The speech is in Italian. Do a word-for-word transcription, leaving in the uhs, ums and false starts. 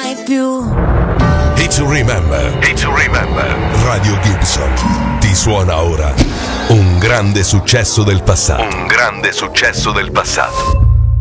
mai più. Hit to Remember. Hit to Remember. Radio Gibson ti suona ora un grande successo del passato. Un grande successo del passato.